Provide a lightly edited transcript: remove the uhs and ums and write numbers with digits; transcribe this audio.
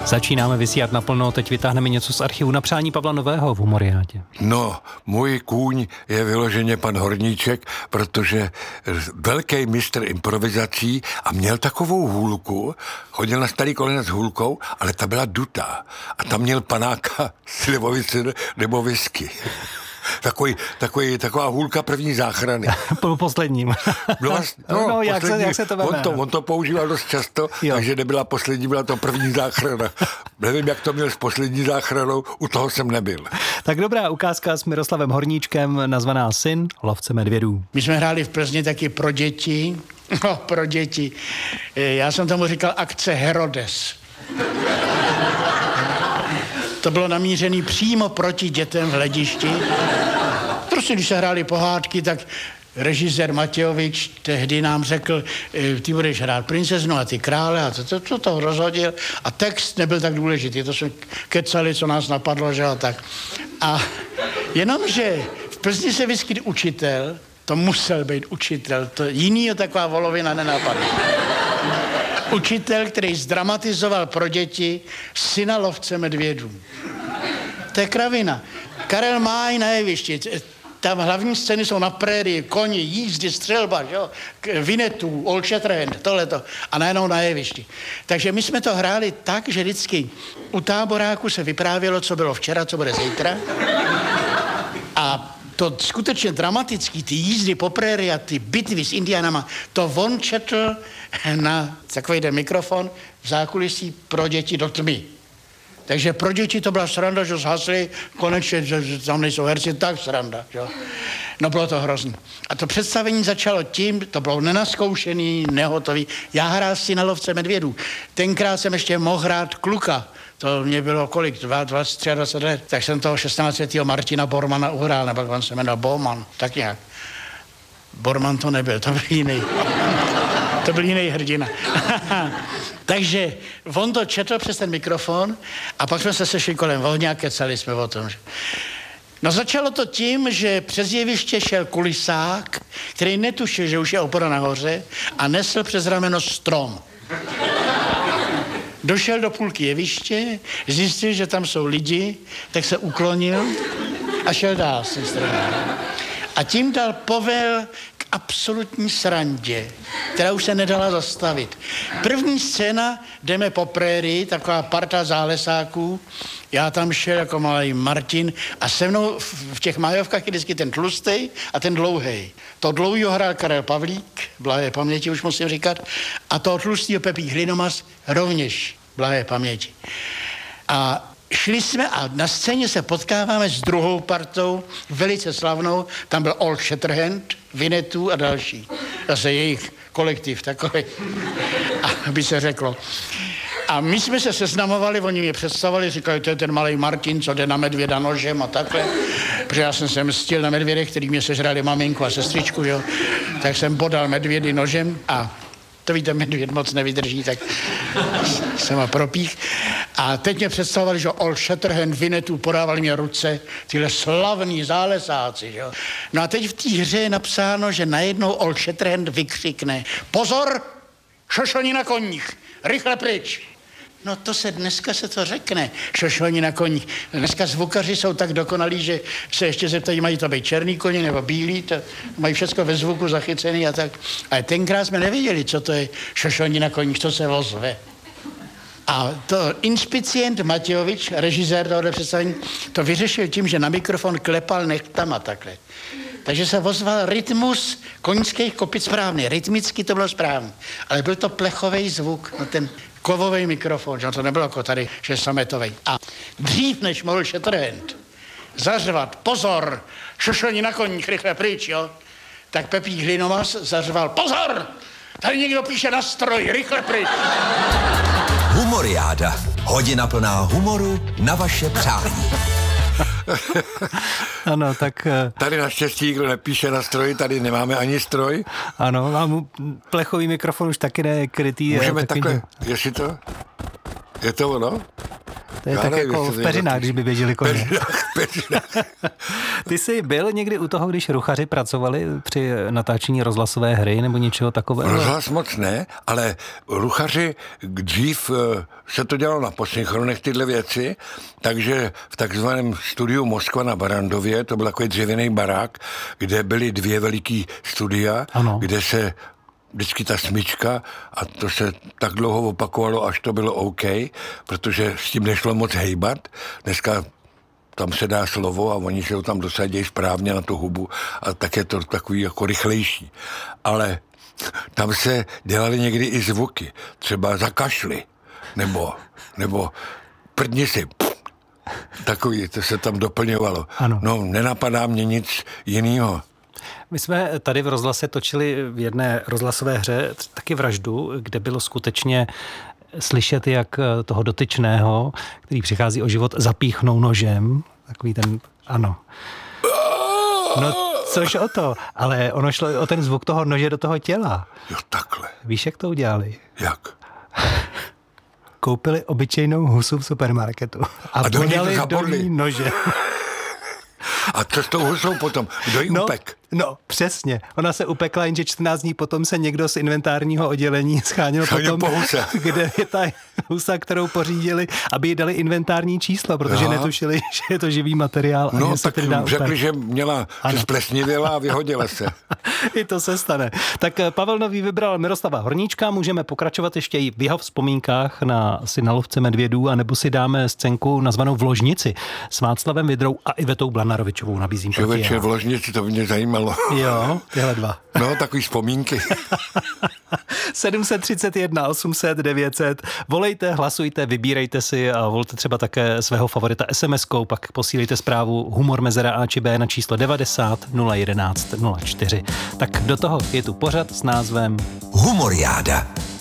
Začínáme vysílat naplno, teď vytáhneme něco z archivu na přání Pavla Nového v Humoriádě. No, můj kůň je vyloženě pan Horníček, protože velký mistr improvizací a měl takovou hůlku, chodil na starý kolena s hůlkou, ale ta byla dutá a tam měl panáka slivovice nebo whisky. Taková hůlka první záchrany. Po posledním. No, jak se to veme? On to používal dost často, takže nebyla poslední, byla to první záchrana. Nevím, jak to měl s poslední záchranou, u toho jsem nebyl. Tak dobrá ukázka s Miroslavem Horníčkem, nazvaná Syn lovce medvědů. My jsme hráli v Plzni taky pro děti. No, pro děti. Já jsem tomu říkal akce Herodes. To bylo namířené přímo proti dětem v hledišti. Prostě když se hráli pohádky, tak režisér Matějovič tehdy nám řekl, ty budeš hrát princeznu a ty krále a to rozhodil. A text nebyl tak důležitý, to jsme kecali, co nás napadlo, že a tak. A jenomže v Plzni se vyskytl učitel, to musel být učitel, to jinýho taková volovina nenapadla. Učitel, který zdramatizoval pro děti Syna lovce medvědů. To je kravina. Karel Máj na jevišti. Tam hlavní scény jsou na prérii, koni, jízdy, střelba, jo? Vinetů, Old Shatterhand, tohleto. A najednou na jevišti. Takže my jsme to hráli tak, že vždycky u táboráku se vyprávělo, co bylo včera, co bude zítra. A to skutečně dramatický, ty jízdy po prérii a ty bitvy s Indiánama, to on četl na takovýhle mikrofon v zákulisí pro děti do tmy. Takže pro děti to byla sranda, že zhasli, konečně, že tam nejsou herci, tak sranda. Že? No bylo to hrozný. A to představení začalo tím, to bylo nenaskoušený, nehotový. Já hrál Syna lovce medvědů. Tenkrát jsem ještě mohl hrát kluka. To mě bylo kolik? 23 let. Tak jsem toho 16letého Martina Bormana uhrál, nebo on se jmenoval Borman, tak nějak. Borman to nebyl, to byl jiný. To byl jiný hrdina. Takže on to četl přes ten mikrofon a pak jsme se sešli kolem ohně a kecali jsme o tom. No začalo to tím, že přes jeviště šel kulisák, který netušil, že už je opora nahoře a nesl přes rameno strom. Došel do půlky jeviště, zjistil, že tam jsou lidi, tak se uklonil a šel dál s tím stromem. A tím dal povel k absolutní srandě, která už se nedala zastavit. První scéna, jdeme po prérii, taková parta zálesáků, já tam šel jako malý Martin a se mnou v těch májovkách je vždycky ten tlustej a ten dlouhej. To dlouhýho hrál Karel Pavlík, blahé paměti už musím říkat, a toho tlustýho Pepík Hlinomas rovněž blahé paměti. A šli jsme a na scéně se potkáváme s druhou partou, velice slavnou, tam byl Old Shatterhand, Vinetů a další. Zase jejich kolektiv takový, aby se řeklo. A my jsme se seznamovali, oni mě představovali, říkali, to je ten malý Martin, co jde na medvěda nožem a takhle. Protože já jsem se mstil na medvědech, který mě sežrali maminku a sestřičku, jo. Tak jsem bodal medvědy nožem a to víte, medvěd moc nevydrží, tak jsem ho propích. A teď mě představovali, že Old Shatterhand, Vinetů, podávali mě ruce, tyhle slavní zálesáci, jo. No a teď v té hře je napsáno, že najednou Old Shatterhand vykřikne: pozor, šošoni na koních, rychle pryč. No to se dneska se to řekne, šošoni na koních. Dneska zvukaři jsou tak dokonalí, že se ještě zeptají, mají to být černý koně nebo bílý, to mají všechno ve zvuku zachycený a tak. Ale tenkrát jsme nevěděli, co to je šošoni na koních, co se ozve. A to inspicient Matějovič, režisér tohoto představení, to vyřešil tím, že na mikrofon klepal nechtama takhle. Takže se ozval rytmus koňských kopic správný. Rytmicky to bylo správný. Ale byl to plechový zvuk, no ten kovový mikrofon, že to nebylo jako tady, že sametový. A dřív, než mohl Shatterhand zařvat: pozor, šošoni na koních, rychle pryč, jo, tak Pepík Hlinomas zařval: pozor, tady někdo píše na stroj, rychle pryč. Humoriáda. Hodina plná humoru na vaše přání. Ano, tak... Tady naštěstí, kdo nepíše na stroji, tady nemáme ani stroj. Ano, mám plechový mikrofon už taky nekrytý. Můžeme takhle, jestli to... Je to ono? To je tak jako v peřinách, když by běželi koně. Peřinách. Ty jsi byl někdy u toho, když ruchaři pracovali při natáčení rozhlasové hry nebo něčeho takového? Rozhlas moc ne, ale ruchaři dřív se to dělalo na posynchronech tyhle věci, takže v takzvaném studiu Moskva na Barandově, to byl takový dřevěný barák, kde byly 2 veliký studia, ano. kde se vždycky ta smyčka a to se tak dlouho opakovalo, až to bylo OK, protože s tím nešlo moc hejbat. Dneska tam se dá slovo a oni se ho tam dosadí správně na tu hubu a tak je to takový jako rychlejší. Ale tam se dělaly někdy i zvuky, třeba za kašly, nebo prdni si, takový, to se tam doplňovalo. Ano. No, nenapadá mě nic jinýho. My jsme tady v rozhlase točili v jedné rozhlasové hře taky vraždu, kde bylo skutečně slyšet, jak toho dotyčného, který přichází o život, zapíchnou nožem. Takový ten, ano. No, což o to, ale ono šlo o ten zvuk toho nože do toho těla. Jo, takhle. Víš, jak to udělali? Jak? Koupili obyčejnou husu v supermarketu a podali do ní nože. A co s tou husou potom? Kdo ji upek? No, přesně. Ona se upekla, jenže 14 dní potom se někdo z inventárního oddělení scháněl potom, kde je ta husa, kterou pořídili, aby jí dali inventární číslo, protože netušili, že je to živý materiál. No, tak řekli, že měla, že splesnivěla a vyhodila se. I to se stane. Tak Pavel Nový vybral Miroslava Horníčka, můžeme pokračovat ještě i v jeho vzpomínkách na syna lovce medvědů, anebo si dáme scénku nazvanou V ložnici s Václavem Vidrou a Ivetou Blanarovičovou. Nabízím to. Člověče, v ložnici, to mě zajímalo. Jo, tyhle 2. No, takový vzpomínky. 731 800 900. Volejte, hlasujte, vybírejte si a volte třeba také svého favorita SMS-kou, pak posílejte zprávu humor mezera A či B na číslo 90 011 04. Tak do toho je tu pořad s názvem Humoriáda.